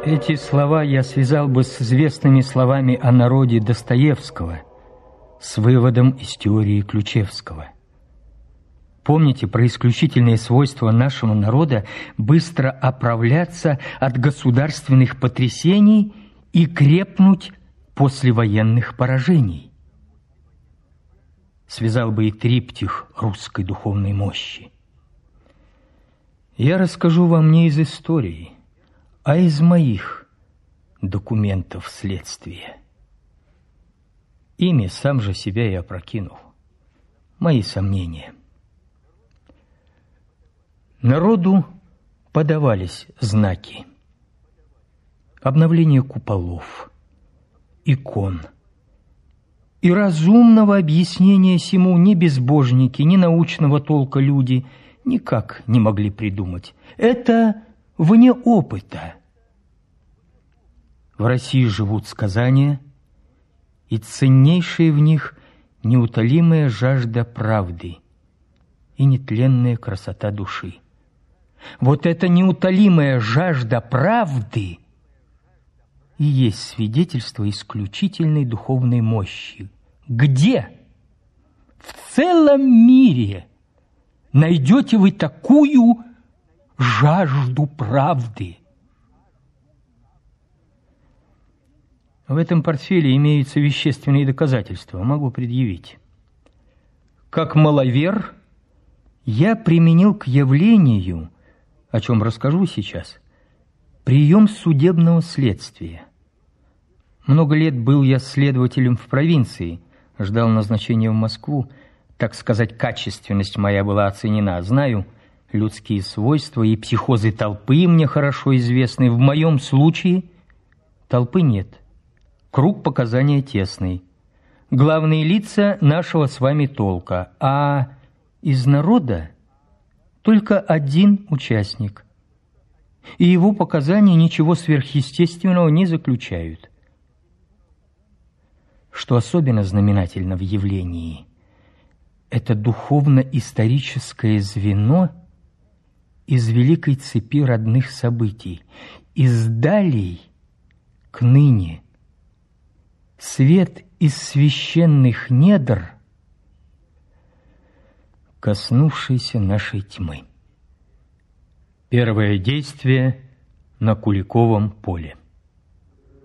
Эти слова я связал бы с известными словами о народе Достоевского, с выводом из теории Ключевского. Помните про исключительное свойство нашего народа быстро оправляться от государственных потрясений и крепнуть после военных поражений? Связал бы и триптих русской духовной мощи. Я расскажу вам не из истории, а из моих документов следствия. Ими сам же себя и опрокинул. Мои сомнения. Народу подавались знаки. Обновление куполов, икон. И разумного объяснения сему ни безбожники, ни научного толка люди никак не могли придумать. Это вне опыта. В России живут сказания, и ценнейшая в них неутолимая жажда правды и нетленная красота души. Вот эта неутолимая жажда правды и есть свидетельство исключительной духовной мощи. Где в целом мире найдете вы такую жажду правды? В этом портфеле имеются вещественные доказательства, могу предъявить. Как маловер, я применил к явлению, о чем расскажу сейчас, прием судебного следствия. Много лет был я следователем в провинции, ждал назначения в Москву, так сказать, качественность моя была оценена. Знаю, людские свойства и психозы толпы мне хорошо известны. В моем случае толпы нет. Круг показания тесный. Главные лица нашего с вами толка, а из народа только один участник. И его показания ничего сверхъестественного не заключают. Что особенно знаменательно в явлении, это духовно-историческое звено из великой цепи родных событий, из далей к ныне. Свет из священных недр, коснувшийся нашей тьмы. Первое действие на Куликовом поле.